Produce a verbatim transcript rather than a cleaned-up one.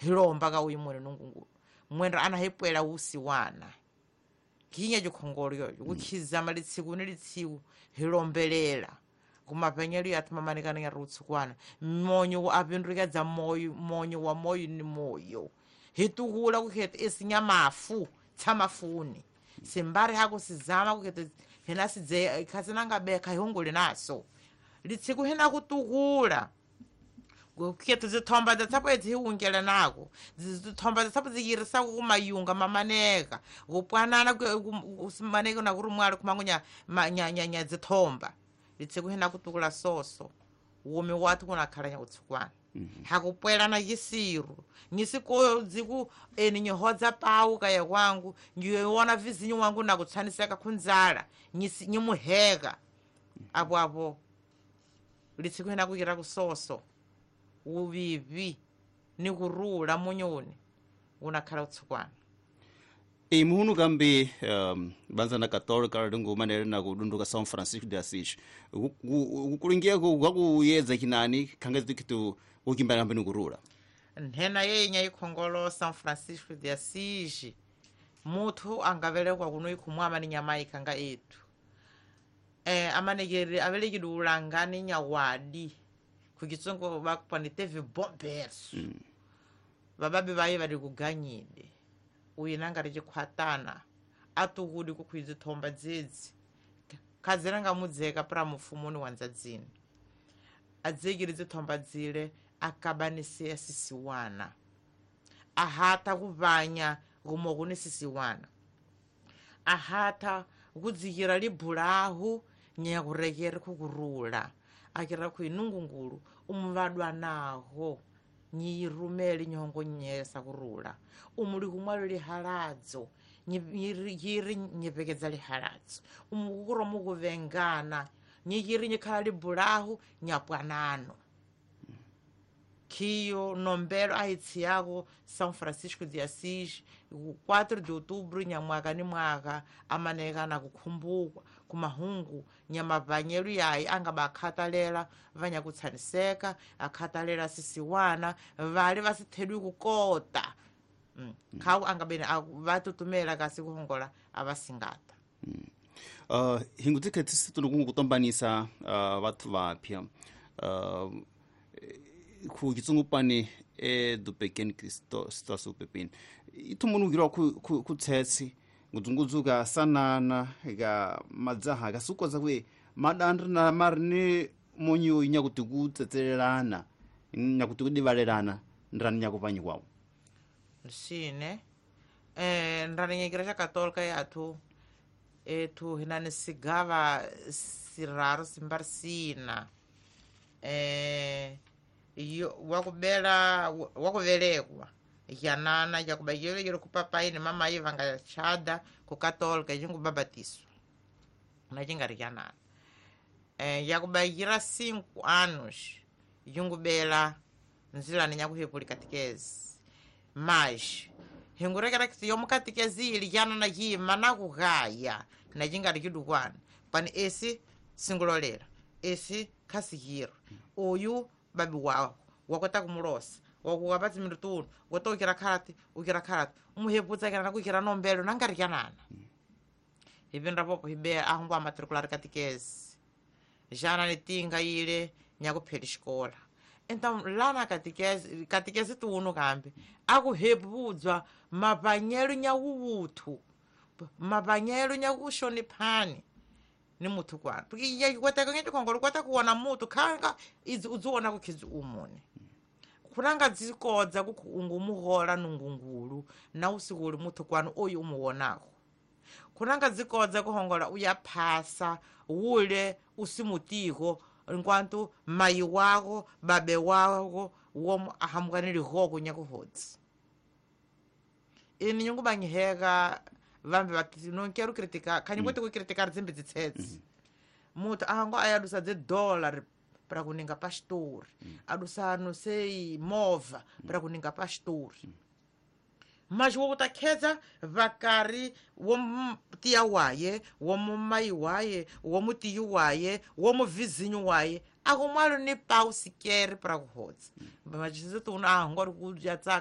hilomba ka uyimwene nungungulu mwenda ana hepwela usiwana kinya jikhongolo yoyo kukhizama litsiku ni litsiku hilombelela kumapenyelo yathu mamanikana ya rutsukwana monyo wa apindrika za moyo monyo wa moyo ni moyo hitukula kukheta esinyamafu tsamafuni simbari hako sizama kukheta hena sidze khazinanga beka hihongole naso litsiku hena kutukula kukheta zithomba zatsapo ezihiwungela nako zithomba zatsapo ziyirisa kumayunga mamaneka kupwanana kusimaneka na kurumwala kumangunya nya nya nya zithomba litsiku hena kutukula soso wome watu kunakhalanya utsukwana hakupwela na yisiru nyisiko ziku eni nyohodza pau kaya kwangu ngiwona vizinyo wangu nakutsaniseka kunzala nyisi nyimuheka apo apo litsiku hena kukira kusoso uvivi ni kurula munyoni unakhala utsukwana e muhunu kambe um, banzana católica ringo manere na kudunduka São Francisco de Assis kukulingia kwakuyedza kinani khanga zikitu ukimbana kambe ni kurula nhena yenya ikhongolo São Francisco de Assis muthu angavelekwa kuno ikhumwama ni nyama ikanga etu eh amanegeri avelekidi ulangani nyawadi kukitsongo bakupani teve bombers mm. bababe baye bali kuganyide uyinanga richikhwatana atukudi kukhwizi thomba dzedzi khaziranga mudzeka pra mufumuni wanzadzini adzekiri zithomba dzile akabanise sisiwana ahata kuvanya gumo kuni sisiwana ahata kudzikira libulahu nyakurekere kukurula akira kuinungungulu umuvadwa naho nyirumeli nyongo nyesa kurula umuli kumwalo lihaladzo nyiri nyepekedza lihaladzo umukuro mukuvengana nyiri nyikhala libulahu nyapwanano kiyo nombelo aitsi yako São Francisco de Assis quatro de outubro nyamwaka ni mwaka amanekana kukhumbukwa kumahungu nyamavanyelu yayi angabakhathalela vanya kutsaniseka akhathalela sisiwana vali vasithedwi kukota mm. khawu angabene vatutumela kasi kuhongola avasingata mm. uh, hingutsikhetsi tunukungu kutombanisa uh, vathu vapya uh, ku kitsungupani e do pequeno Cristo situação pepin itumunukirwa ku ku tsetsi nguzunguzuka sanana ga madzaha ga sukoza kwe madandri na marni monyo nyakuti kutsetselelana nyakuti kudivalelana ndrani nyakupanya kwawo sine eh ndrani igreja católica yathu etu hinani sigava siraro simbarsina eh iyo wakubela wakuvelekwa yanana yakubayele yero kupapai ni mama yiva nga chada ku católica jingu babatiswa na jingari yanana eh yakubayira cinco anos jingu bela nzila ni nyakuhepuli catequese mas hingurekera kiti yomu catequese ili yanana yima na kugaya na jingari kidukwana pani esi singulolera esi kasihiro uyu babi wako wakota kumulosa wakukapatsi mirutunu wota ukira khati ukira khati umuheputsa kana kukira nombelo nangari kanana ipinda popo hibe ahungu amatricular catequese jana nitinga ile nyakuphela xikola então lana catequese catequese tuno kambe akuhepudzwa mapanyelo nyawuwuthu mapanyelo nyakushoniphani ni muthu kwanu porque ya kwata kwenye kongolo kwata kuona muthu khanga izi udziona kukhizi umone kunanga dzikodza kukungu muhola nungungulu na usiku uli muthu kwanu oyu umuwonako kunanga dzikodza kuhongola uyaphasa ule usimutiko nkwantu mayi wako babe wako womo ahamukani lihoko nyakuhodzi ini nyungu banyiheka vambe vati non quero criticar kanye kwete ku criticar zimbe dzitsetsi mutu ahango ayadusa de dollar para kuninga pastor adusa no sei mova para kuninga pastor mas wo utakhetsa vakari wo tia waye wo mai waye wo mutiyu waye wo muvizinho waye akumwalo ni pau sequer para kuhodza mas isso tu na ngor ku jatsaka